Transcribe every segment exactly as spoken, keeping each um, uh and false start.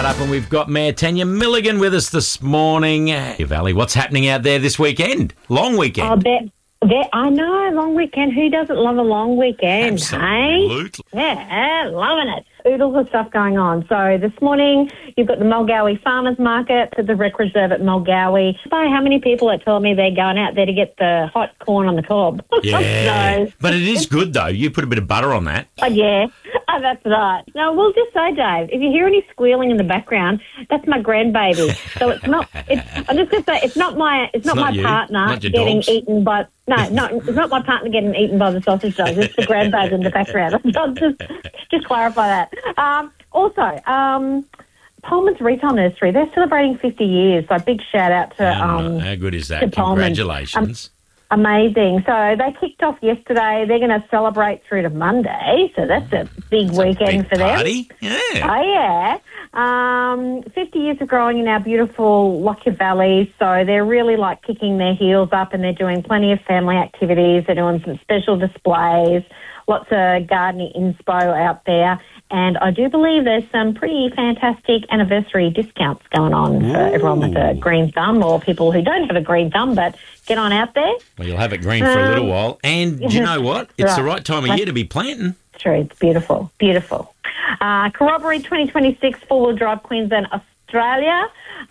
Up and we've got Mayor Tanya Milligan with us this morning. Hey, Valley, what's happening out there this weekend? Long weekend. Oh, that, that, I know, long weekend. Who doesn't love a long weekend, Absolutely. hey? Yeah, loving it. Oodles of stuff going on. So this morning, you've got the Mulgowie Farmers Market at the Rec Reserve at Mulgowie. By how many people are telling me they're going out there to get the hot corn on the cob? Yeah. so, But it is good, though. You put a bit of butter on that. oh, yeah. Oh, that's right. No, we'll just say, Dave, if you hear any squealing in the background, that's my grandbaby. So it's not. It's, I'm just going to say it's not my. It's, not, not my you. partner Not your getting dogs. eaten by. No, not it's not my partner getting eaten by the sausage dogs. It's the grandbaby in the background. I'll just just clarify that. Um, also, um, Pullman's Retail Nursery, they're celebrating fifty years. So big shout out to. Um, Um, how good is that? to Pullman. Congratulations. Amazing. So they kicked off yesterday. They're going to celebrate through to Monday. So that's a big It's weekend a big for them. party. Yeah. Oh, yeah. Um, fifty years of growing in our beautiful Lockyer Valley. So they're really like kicking their heels up and they're doing plenty of family activities. They're doing some special displays, lots of gardening inspo out there. And I do believe there's some pretty fantastic anniversary discounts going on for everyone with a green thumb or people who don't have a green thumb, but get on out there. Well, you'll have it green for a little Um, while. And do you know what? It's the right. right time of year to be planting. True, it's beautiful, beautiful. Uh, Corroboree twenty twenty-six four-wheel drive Queensland Australia.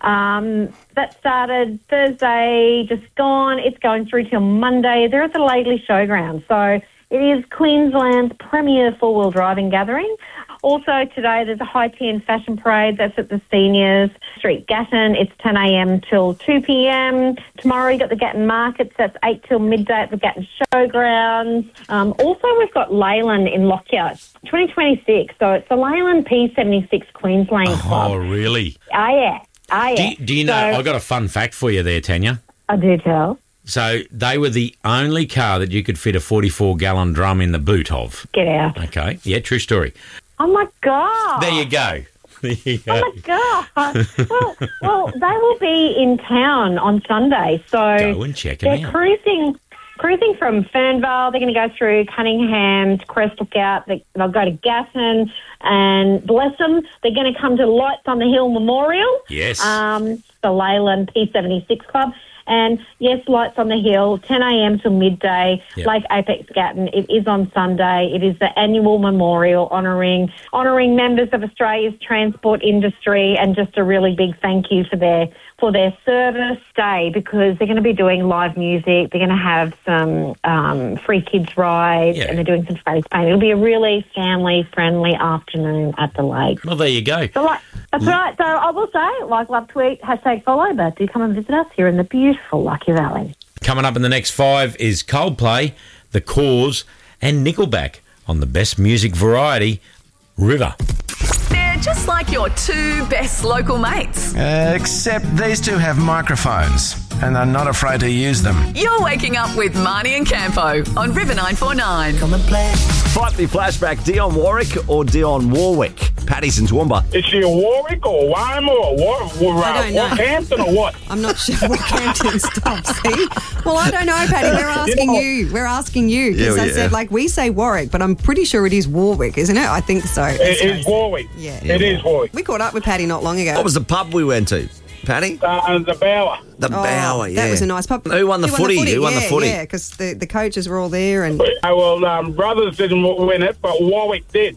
Um, that started Thursday, just gone. It's going through till Monday. They're at the Laidley Showground. So it is Queensland's premier four-wheel driving gathering. Also today there's a high ten fashion parade. That's at the Seniors Street Gatton. It's ten a.m. till two p.m. Tomorrow you've got the Gatton Markets. That's eight till midday at the Gatton Showgrounds. Um, also we've got Leyland in Lockyer twenty twenty-six. So it's the Leyland P seventy-six Queensland Club. Oh, really? Oh, yeah. Oh, yeah. Do you, do you know, So, I've got a fun fact for you there, Tanya. I do tell. So they were the only car that you could fit a forty-four gallon drum in the boot of. Get out. Okay. Yeah, true story. Oh, my God. There you go. There you go. Oh, my God. well, well, they will be in town on Sunday. So Go and check they're them out. cruising cruising from Fernvale. They're going to go through Cunningham to Crest Lookout. They, they'll go to Gatton and bless them. They're going to come to Lights on the Hill Memorial. Yes. Um, the Leyland P seventy-six Club. And, yes, Lights on the Hill, ten a.m. till midday, Yep. Lake Apex Gatton. It is on Sunday. It is the annual memorial honouring honouring members of Australia's transport industry, and just a really big thank you for their for their service day, because they're going to be doing live music. They're going to have some um, free kids rides, Yeah. and they're doing some face paint. It'll be a really family-friendly afternoon at the lake. Well, there you go. So, like, that's right. So I will say, like, love, tweet, hashtag follow, but do come and visit us here in the beautiful Lucky Valley. Coming up in the next five is Coldplay, The Cause, and Nickelback on the best music variety, River. They're just like your two best local mates. Uh, except these two have microphones and are not afraid to use them. You're waking up with Marnie and Campo on River nine four nine. Fight me flashback, Dion Warwick or Dion Warwick? Paddy's in Toowoomba. Is she a Warwick or Weimar or what? Or, uh, I don't know. Hampton or what? I'm not sure what Campton stops. See? Well, I don't know, Paddy. We're asking you. We're asking you. Because Yeah, I yeah. said, like, we say Warwick, but I'm pretty sure it is Warwick, isn't it? I think so. It is Warwick. Yeah. It is Warwick. We caught up with Paddy not long ago. What was the pub we went to? Paddy? Uh, the Bower. The Oh, Bower, yeah. That was a nice pub. Who won the footy? Who won the yeah, footy? Yeah, because the, the coaches were all there. And Uh, well, um, Brothers didn't win it, but Warwick did.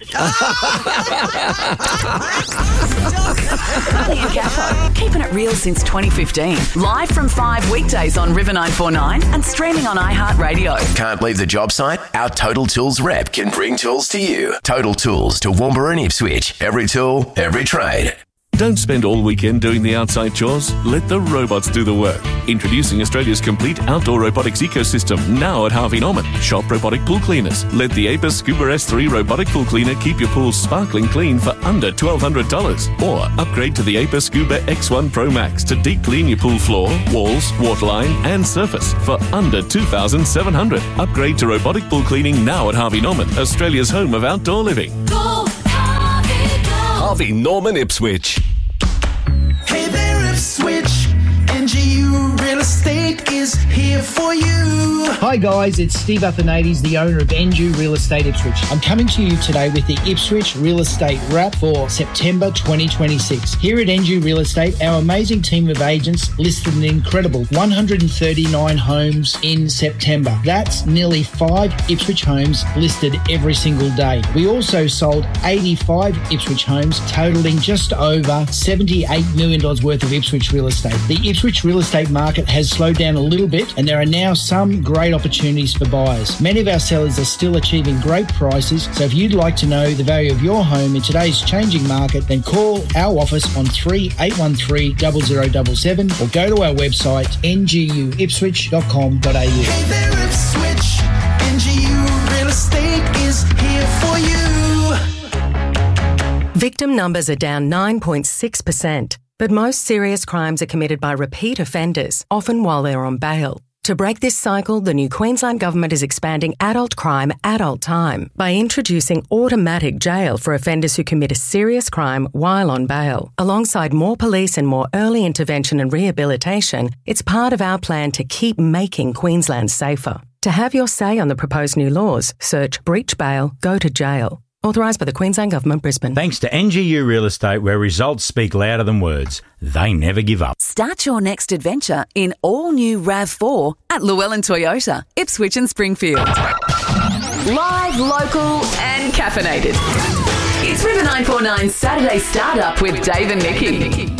Marnie and Campo, keeping it real since twenty fifteen. Live from five weekdays on River nine four nine and streaming on iHeartRadio. Can't leave the job site? Our Total Tools rep can bring tools to you. Total Tools to Toowoomba and Ipswich. Every tool, every trade. Don't spend all weekend doing the outside chores. Let the robots do the work. Introducing Australia's complete outdoor robotics ecosystem, now at Harvey Norman. Shop robotic pool cleaners. Let the Apis Scuba S three robotic pool cleaner keep your pool sparkling clean for under twelve hundred dollars. Or upgrade to the Apis Scuba X one Pro Max to deep clean your pool floor, walls, waterline and surface for under two thousand seven hundred dollars. Upgrade to robotic pool cleaning now at Harvey Norman, Australia's home of outdoor living. Go, Harvey, go. Harvey Norman Ipswich. Hey there, Ipswich. Angie, you really Estate is here for you. Hi guys, it's Steve Athanades, the owner of N G Real Estate Ipswich. I'm coming to you today with the Ipswich Real Estate Wrap for September twenty twenty-six. Here at N G Real Estate, our amazing team of agents listed an incredible one hundred thirty-nine homes in September. That's nearly five Ipswich homes listed every single day. We also sold eighty-five Ipswich homes, totaling just over seventy-eight million dollars worth of Ipswich real estate. The Ipswich real estate market has slowed down a little bit, and there are now some great opportunities for buyers. Many of our sellers are still achieving great prices, so if you'd like to know the value of your home in today's changing market, then call our office on three eight one three, zero zero seven seven or go to our website n g u ipswich dot com dot a u. Hey there, Ipswich. N G U Real Estate is here for you. Victim numbers are down nine point six percent, but most serious crimes are committed by repeat offenders, often while they're on bail. To break this cycle, the new Queensland Government is expanding adult crime, adult time by introducing automatic jail for offenders who commit a serious crime while on bail. Alongside more police and more early intervention and rehabilitation, it's part of our plan to keep making Queensland safer. To have your say on the proposed new laws, search Breach Bail, Go to Jail. Authorised by the Queensland Government, Brisbane. Thanks to N G U Real Estate, where results speak louder than words. They never give up. Start your next adventure in all-new RAV four at Llewellyn Toyota, Ipswich and Springfield. Live, local and caffeinated. It's River nine four nine Saturday Startup with Dave and Nikki.